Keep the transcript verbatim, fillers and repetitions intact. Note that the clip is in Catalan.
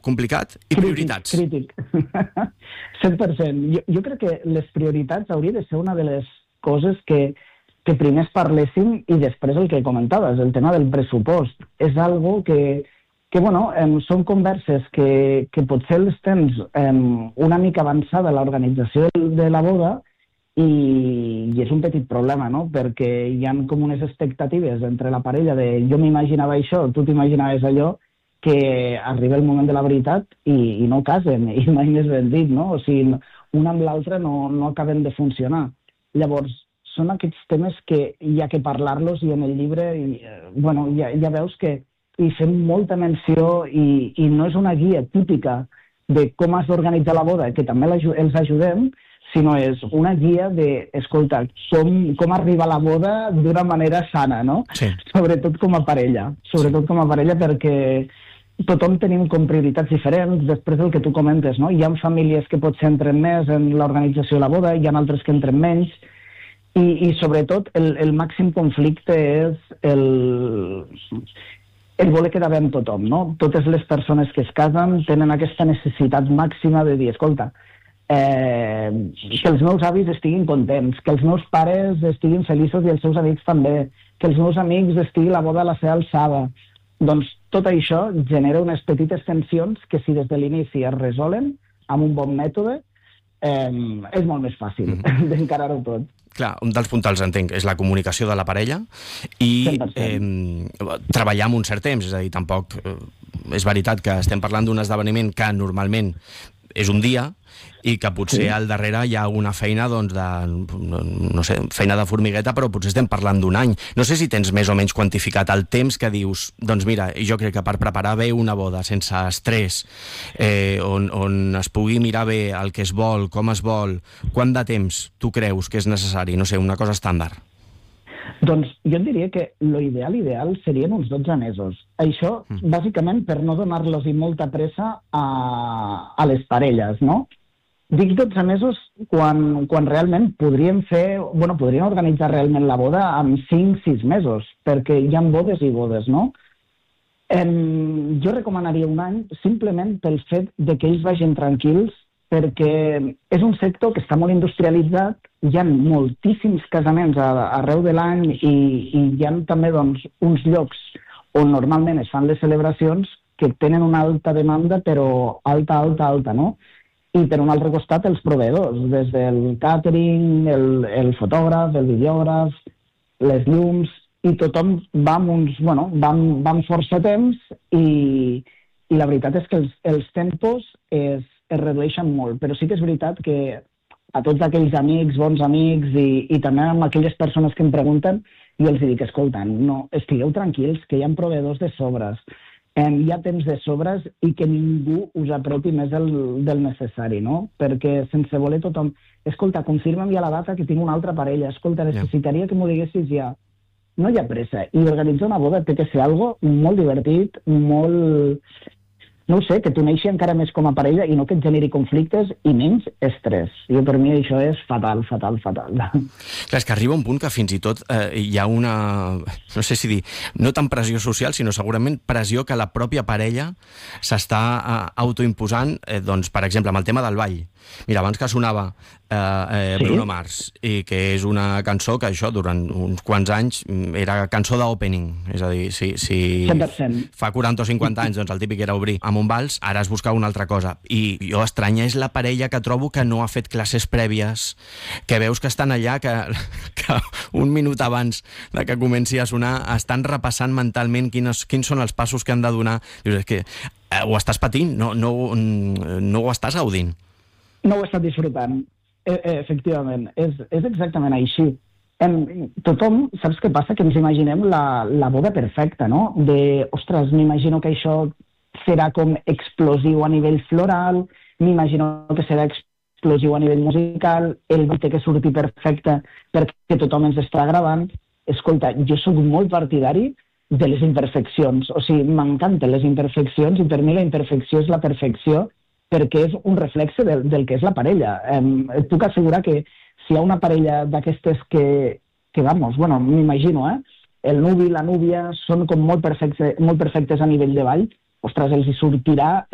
complicat, i prioritats. Crític, crític. cent per cent. Jo, jo crec que les prioritats hauria de ser una de les coses que, que primer es parlessin i després el que comentaves, el tema del pressupost. És algo que, que bueno, em, són converses que, que potser els tens em, una mica avançada l'organització de la boda i, i és un petit problema, no? Perquè hi ha com unes expectatives entre la parella de jo m'imaginava això, tu t'imaginaves allò, que arriba el moment de la veritat i, i no casen, i mai més ben dit, no? O sigui, un amb l'altre no, no acaben de funcionar. Llavors, són aquests temes que hi ha que parlar-los i en el llibre, i, bueno, ja, ja veus que hi fem molta menció i, i no és una guia típica de com has d'organitzar la boda, que també els ajudem, sinó és una guia de, escolta, com, com arribar a la boda d'una manera sana, no? Sí. Sobretot com a parella. Sobretot com a parella perquè tothom tenim com prioritats diferents. Després del que tu comentes, no? Hi ha famílies que potser entren més en l'organització de la boda, hi ha altres que entren menys, i, i sobretot el, el màxim conflicte és el, el voler quedar bé amb tothom, no? Totes les persones que es casen tenen aquesta necessitat màxima de dir, escolta, Eh, que els meus avis estiguin contents, que els meus pares estiguin feliços i els seus amics també, que els meus amics estigui la boda a la seva alçada. Doncs tot això genera unes petites tensions que si des de l'inici es resolen amb un bon mètode eh, és molt més fàcil mm-hmm. d'encarar-ho tot. Clar, un dels puntals, entenc, és la comunicació de la parella i eh, treballar amb un cert temps, és a dir, tampoc eh, és veritat que estem parlant d'un esdeveniment que normalment és un dia i que potser sí. al darrere hi ha una feina doncs, de, no sé, feina de formigueta, però potser estem parlant d'un any. No sé si tens més o menys quantificat el temps que dius, doncs mira, jo crec que per preparar bé una boda sense estrès, eh, on, on es pugui mirar bé el que es vol, com es vol, quant de temps tu creus que és necessari? No sé, una cosa estàndard. Doncs jo et diria que l'ideal ideal serien uns dotze mesos. Això, mm. bàsicament, per no donar-los molta pressa a, a les parelles, no? Dic dotze mesos quan, quan realment podríem fer, bueno, podríem organitzar realment la boda en cinc sis mesos, perquè hi ha bodes i bodes, no? Em, jo recomanaria un any simplement pel fet de que ells vagin tranquils, perquè és un sector que està molt industrialitzat, hi ha moltíssims casaments arreu de l'any i, i hi ha també doncs, uns llocs on normalment es fan les celebracions que tenen una alta demanda, però alta, alta, alta, no? I per un altre costat els proveïdors, des del catering, el, el fotògraf, el videògraf, les llums, i tothom va amb, uns, bueno, va amb, va amb força temps i, i la veritat és que els, els tempos es, es redueixen molt, però sí que és veritat que a tots aquells amics, bons amics i, i també amb aquelles persones que em pregunten, jo els dic, escolta, no, estigueu tranquils, que hi ha proveïdors de sobres, eh, hi ha temps de sobres i que ningú us apropi més del, del necessari, no? Perquè sense voler tothom, escolta, confirma'm ja la data que tinc una altra parella, escolta, necessitaria que m'ho diguessis ja. No hi ha pressa, i organitzar una boda té que ser algo molt divertit, molt... no ho sé, que t'uneixi encara més com a parella i no que et generi conflictes i menys estrès. Jo, per mi, això és fatal, fatal, fatal. Clar, és que arriba un punt que fins i tot eh, hi ha una, no sé si dir, no tant pressió social, sinó segurament pressió que la pròpia parella s'està eh, autoimposant, eh, doncs, per exemple, amb el tema del ball. Mira, abans que sonava eh, eh, Bruno sí? Mars, i que és una cançó que això, durant uns quants anys, era cançó d'opening. És a dir, si, si cent per cent. Fa quaranta o cinquanta anys doncs, el típic era obrir amb un vals, ara es buscava una altra cosa. I jo estranya és la parella que trobo que no ha fet classes prèvies, que veus que estan allà, que, que un minut abans de que comenci a sonar estan repassant mentalment quins, quins són els passos que han de donar. Dius, és que eh, ho estàs patint, no, no, no ho estàs gaudint. No ho he estat disfrutant, e efectivament, és, és exactament així. Em, tothom, saps què passa? Que ens imaginem la, la boda perfecta, no? De, ostres, m'imagino que això serà com explosiu a nivell floral, m'imagino que serà explosiu a nivell musical, el ball té que sortir perfecte perquè tothom ens està gravant. Escolta, jo sóc molt partidari de les imperfeccions, o sigui, m'encanten les imperfeccions i per mi la imperfecció és la perfecció, perquè és un reflexe del, del que és la parella. Eh, et puc assegurar que si hi ha una parella d'aquestes que, que vamos, bueno, m'imagino, eh? El nuvi i la núvia són com molt perfectes, molt perfectes a nivell de ball, ostres, els hi sortirà